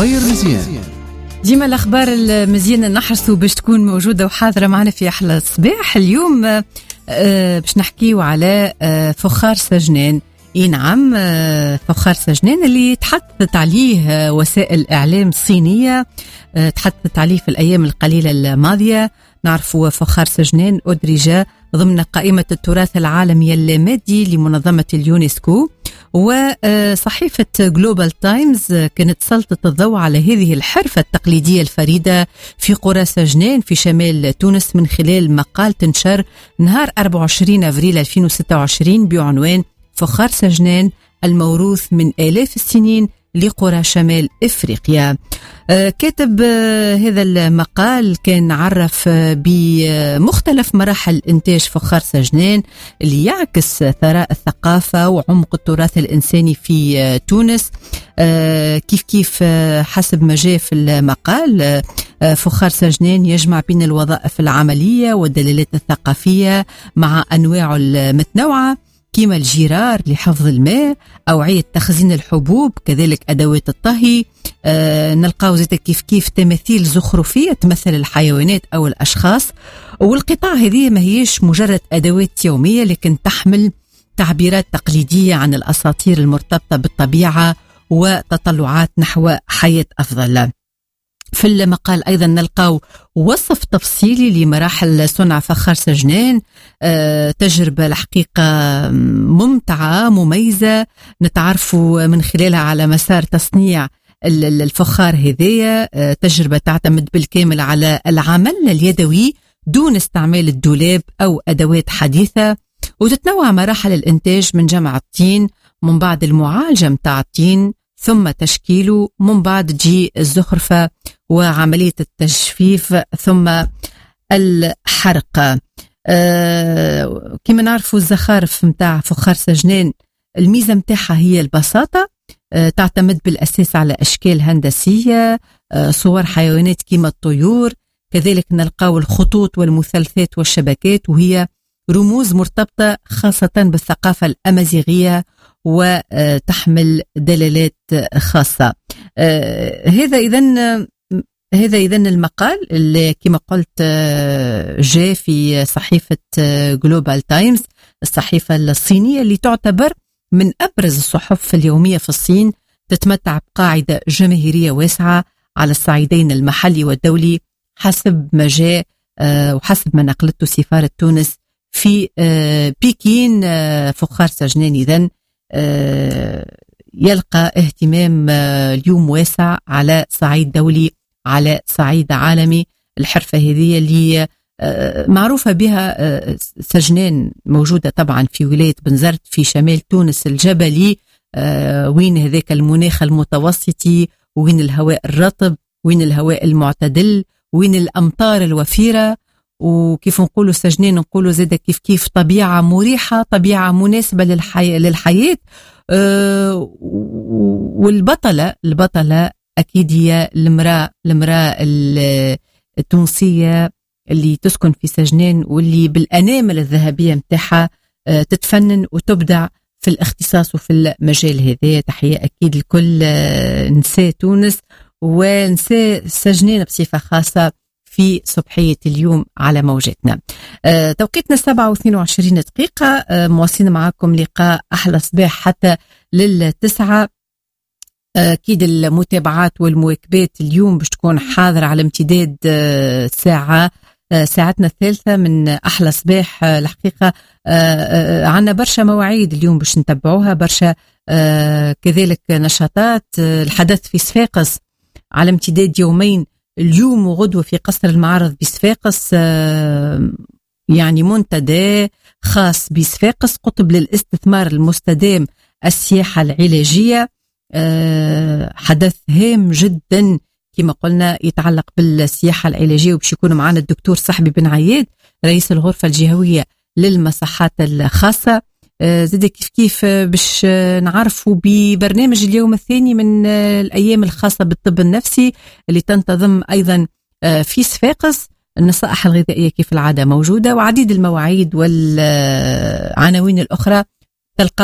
خير مزيان. ديما الأخبار المزيانة نحرصوا باش تكون موجودة وحاضرة معنا في أحلى الصباح. اليوم باش نحكيو على فخار سجنان. نعم، فخار سجنان اللي تحدثت عليه وسائل الإعلام الصينية، تحدثت عليه في الأيام القليلة الماضية. نعرفوا فخار سجنان أدرج ضمن قائمة التراث العالمي اللامادي لمنظمة اليونسكو، وصحيفة جلوبال تايمز كانت سلطت الضوء على هذه الحرفة التقليدية الفريدة في قرى سجنان في شمال تونس من خلال مقال تنشر نهار 24 أفريل 2026 بعنوان فخار سجنان الموروث من آلاف السنين لقرى شمال إفريقيا. كاتب هذا المقال كان عرف بمختلف مراحل إنتاج فخار سجنان اللي يعكس ثراء الثقافة وعمق التراث الإنساني في تونس. كيف حسب ما جاء في المقال، فخار سجنان يجمع بين الوظائف العملية والدلالات الثقافية مع أنواع المتنوعة كيما الجرار لحفظ الماء، أوعية تخزين الحبوب، كذلك أدوات الطهي. نلقاو زيت كيف تماثيل زخرفية تمثل الحيوانات أو الأشخاص. والقطع هذه ما هيش مجرد أدوات يومية، لكن تحمل تعبيرات تقليدية عن الأساطير المرتبطة بالطبيعة وتطلعات نحو حياة أفضل. في المقال أيضا نلقاو وصف تفصيلي لمراحل صنع فخار سجنان، تجربة الحقيقة ممتعة مميزة نتعرفوا من خلالها على مسار تصنيع الفخار هذية. تجربة تعتمد بالكامل على العمل اليدوي دون استعمال الدولاب أو أدوات حديثة، وتتنوع مراحل الإنتاج من جمع الطين، من بعد المعالجة متاع الطين، ثم تشكيله، من بعد تجي الزخرفة وعملية التجفيف، ثم الحرق. كما نعرفوا الزخارف متاع فخار سجنان الميزة متاعها هي البساطة، تعتمد بالأساس على أشكال هندسية، صور حيوانات كما الطيور، كذلك نلقاو الخطوط والمثلثات والشبكات، وهي رموز مرتبطة خاصة بالثقافة الأمازيغية وتحمل دلالات خاصة. هذا إذن المقال اللي كما قلت جاء في صحيفة جلوبال تايمز، الصحيفة الصينية اللي تعتبر من أبرز الصحف اليومية في الصين، تتمتع بقاعدة جماهيرية واسعة على الصعيدين المحلي والدولي حسب ما جاء وحسب ما نقلته سفارة تونس في بكين. فخار سجنان إذن يلقى اهتمام اليوم واسع على صعيد دولي، على صعيد عالمي. الحرفة هذه اللي معروفة بها سجنان موجودة طبعا في ولاية بنزرت في شمال تونس الجبلي، وين هذاك المناخ المتوسطي، وين الهواء الرطب، وين الهواء المعتدل، وين الأمطار الوفيرة. وكيف نقولوا سجنان نقولوا زادة كيف طبيعة مريحة، طبيعة مناسبة للحياة. والبطلة أكيد هي المرأة التونسية اللي تسكن في سجنان، واللي بالأنامل الذهبية متاعها تتفنن وتبدع في الاختصاص وفي المجال هذا. تحية أكيد لكل نساء تونس ونساء سجنان بصفة خاصة في صبحية اليوم على موجتنا. توقيتنا 7:22. مواصلين معكم لقاء أحلى صباح حتى لل9. أكيد المتابعات والمواكبات اليوم باش تكون حاضرة على امتداد ساعتنا الثالثة من أحلى صباح. الحقيقة عنا برشا مواعيد اليوم باش نتبعوها، برشا كذلك نشاطات. الحدث في صفاقس على امتداد يومين، اليوم وغدوة في قصر المعارض بصفاقس، يعني منتدى خاص بصفاقس، قطب للاستثمار المستدام السياحة العلاجية. حدث هام جدا كما قلنا يتعلق بالسياحة العلاجية، وبش يكون معنا الدكتور صاحبي بن عياد رئيس الغرفة الجهوية للمصحات الخاصة. زاد كيف باش نعرفوا ببرنامج اليوم الثاني من الأيام الخاصة بالطب النفسي اللي تنتظم أيضا في صفاقس. النصائح الغذائية كيف العادة موجودة، وعديد المواعيد والعناوين الأخرى